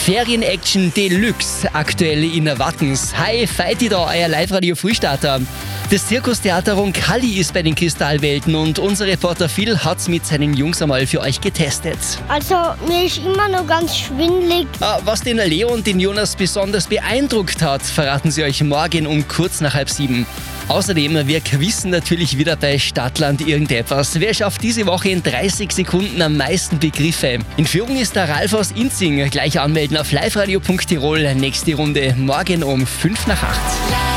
Ferien-Action Deluxe, aktuell in Wattens. Hi, Fighty da, euer Live-Radio-Frühstarter. Das Zirkustheater Roncalli ist bei den Kristallwelten und unser Reporter Phil hat's mit seinen Jungs einmal für euch getestet. Also mir ist immer noch ganz schwindelig. Was den Leo und den Jonas besonders beeindruckt hat, verraten sie euch morgen um kurz nach 6:30. Außerdem, wir quizzen natürlich wieder bei Stadtland irgendetwas. Wer schafft diese Woche in 30 Sekunden am meisten Begriffe? In Führung ist der Ralf aus Inzing. Gleich anmelden auf liveradio.tirol. Nächste Runde morgen um 7:55.